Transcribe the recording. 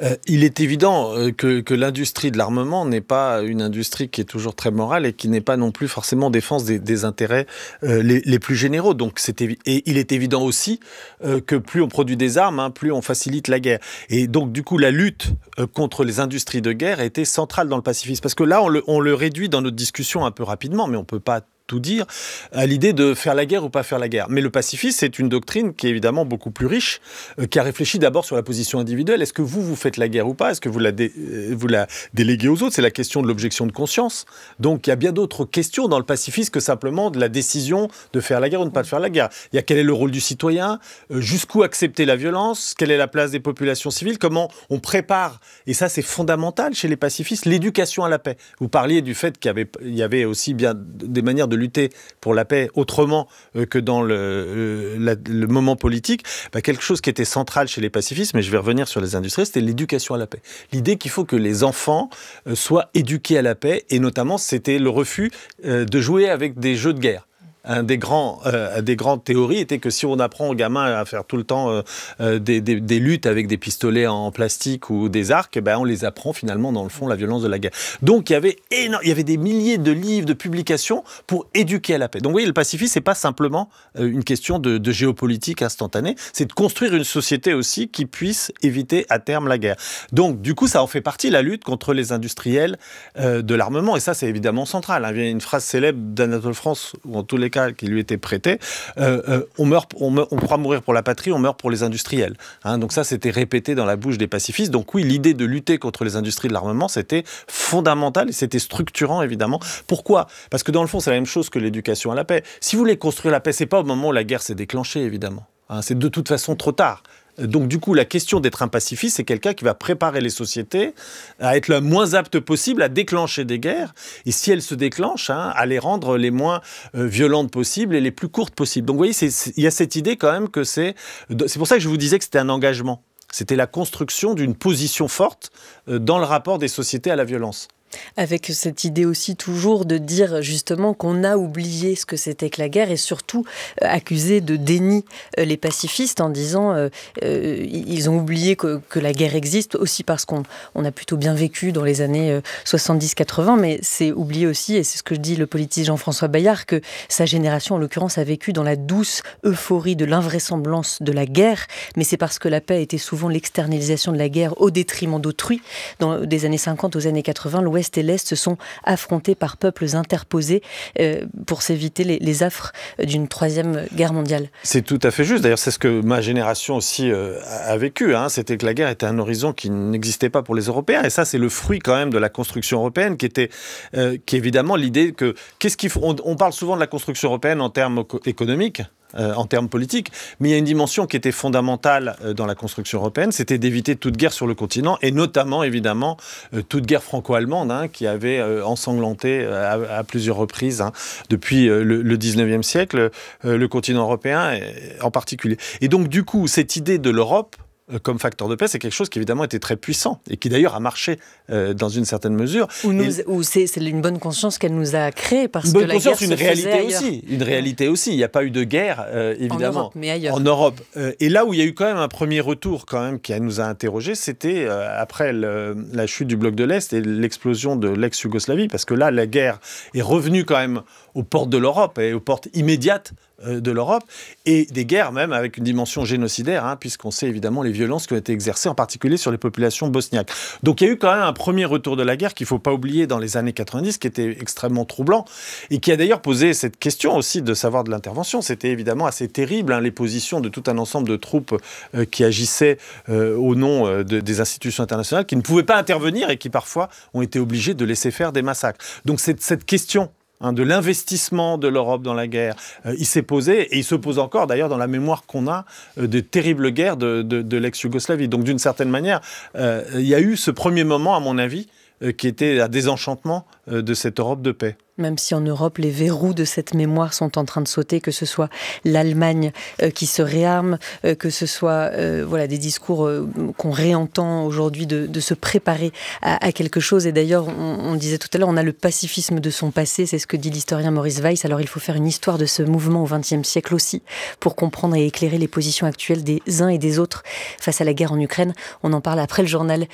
Il est évident que l'industrie de l'armement n'est pas une industrie qui est toujours très morale et qui n'est pas non plus forcément défense des intérêts les plus généraux. Donc et il est évident aussi que plus on produit des armes, plus on facilite la guerre. Et donc du coup la lutte contre les industries de guerre a été centrale dans le pacifisme. Parce que là on le réduit dans notre discussion un peu rapidement, mais on peut pas tout dire, à l'idée de faire la guerre ou pas faire la guerre. Mais le pacifisme, c'est une doctrine qui est évidemment beaucoup plus riche, qui a réfléchi d'abord sur la position individuelle. Est-ce que vous faites la guerre ou pas ? Est-ce que vous la déléguez aux autres ? C'est la question de l'objection de conscience. Donc il y a bien d'autres questions dans le pacifisme que simplement de la décision de faire la guerre ou de ne pas faire la guerre. Il y a quel est le rôle du citoyen ? Jusqu'où accepter la violence ? Quelle est la place des populations civiles ? Comment on prépare ? Et ça, c'est fondamental chez les pacifistes, l'éducation à la paix. Vous parliez du fait qu'il y avait aussi bien des manières de lutter pour la paix autrement que dans le moment politique, quelque chose qui était central chez les pacifistes, mais je vais revenir sur les industriels, c'était l'éducation à la paix. L'idée qu'il faut que les enfants soient éduqués à la paix, et notamment c'était le refus de jouer avec des jeux de guerre. Un des grandes théories était que si on apprend aux gamins à faire tout le temps des luttes avec des pistolets en plastique ou des arcs, on les apprend finalement dans le fond la violence de la guerre. Donc il y avait des milliers de livres, de publications pour éduquer à la paix. Donc vous voyez, le pacifisme, c'est pas simplement une question de géopolitique instantanée, c'est de construire une société aussi qui puisse éviter à terme la guerre. Donc du coup, ça en fait partie, la lutte contre les industriels de l'armement, et ça c'est évidemment central. Il y a une phrase célèbre d'Anatole France, ou en tous les qui lui était prêté, on croit mourir pour la patrie, on meurt pour les industriels. Donc ça, c'était répété dans la bouche des pacifistes. Donc oui, l'idée de lutter contre les industries de l'armement, c'était fondamental et c'était structurant, évidemment. Pourquoi ? Parce que dans le fond, c'est la même chose que l'éducation à la paix. Si vous voulez construire la paix, c'est pas au moment où la guerre s'est déclenchée, évidemment. C'est de toute façon trop tard. Donc du coup, la question d'être un pacifiste, c'est quelqu'un qui va préparer les sociétés à être le moins apte possible à déclencher des guerres, et si elles se déclenchent, à les rendre les moins violentes possibles et les plus courtes possibles. Donc vous voyez, il y a cette idée quand même que c'est pour ça que je vous disais que c'était un engagement. C'était la construction d'une position forte dans le rapport des sociétés à la violence. Avec cette idée aussi toujours de dire justement qu'on a oublié ce que c'était que la guerre et surtout accuser de déni les pacifistes en disant ils ont oublié que la guerre existe aussi parce qu'on a plutôt bien vécu dans les années 70-80, mais c'est oublié aussi, et c'est ce que dit le politique Jean-François Bayard, que sa génération en l'occurrence a vécu dans la douce euphorie de l'invraisemblance de la guerre, mais c'est parce que la paix était souvent l'externalisation de la guerre au détriment d'autrui. Des années 50 aux années 80, l'Ouest et l'Est se sont affrontés par peuples interposés pour s'éviter les affres d'une troisième guerre mondiale. C'est tout à fait juste. D'ailleurs, c'est ce que ma génération aussi a vécu. C'était que la guerre était un horizon qui n'existait pas pour les Européens. Et ça, c'est le fruit quand même de la construction européenne qui est évidemment l'idée que... On parle souvent de la construction européenne en termes économiques, en termes politiques, mais il y a une dimension qui était fondamentale dans la construction européenne, c'était d'éviter toute guerre sur le continent, et notamment, évidemment, toute guerre franco-allemande, qui avait ensanglanté à plusieurs reprises, depuis le 19e siècle, le continent européen en particulier. Et donc, du coup, cette idée de l'Europe comme facteur de paix, c'est quelque chose qui évidemment était très puissant et qui d'ailleurs a marché dans une certaine mesure. Ou c'est une bonne conscience qu'elle nous a créée parce que la guerre se faisait ailleurs. Une réalité aussi. Il n'y a pas eu de guerre, évidemment. En Europe, mais ailleurs. En Europe. Et là où il y a eu quand même un premier retour quand même qui nous a interrogés, c'était après la chute du bloc de l'Est et l'explosion de l'ex-Yougoslavie, parce que là, la guerre est revenue quand même aux portes de l'Europe et aux portes immédiates de l'Europe, et des guerres même avec une dimension génocidaire, puisqu'on sait évidemment les violences qui ont été exercées, en particulier sur les populations bosniaques. Donc il y a eu quand même un premier retour de la guerre qu'il ne faut pas oublier dans les années 90, qui était extrêmement troublant, et qui a d'ailleurs posé cette question aussi de savoir de l'intervention. C'était évidemment assez terrible, les positions de tout un ensemble de troupes qui agissaient au nom des institutions internationales, qui ne pouvaient pas intervenir et qui parfois ont été obligées de laisser faire des massacres. Donc cette question de l'investissement de l'Europe dans la guerre, il s'est posé, et il se pose encore d'ailleurs dans la mémoire qu'on a de terribles guerres de l'ex-Yougoslavie. Donc d'une certaine manière, il y a eu ce premier moment, à mon avis, qui était un désenchantement de cette Europe de paix. Même si en Europe, les verrous de cette mémoire sont en train de sauter, que ce soit l'Allemagne qui se réarme, que ce soit des discours qu'on réentend aujourd'hui de se préparer à quelque chose. Et d'ailleurs, on disait tout à l'heure, on a le pacifisme de son passé, c'est ce que dit l'historien Maurice Weiss. Alors il faut faire une histoire de ce mouvement au XXe siècle aussi, pour comprendre et éclairer les positions actuelles des uns et des autres face à la guerre en Ukraine. On en parle après le journal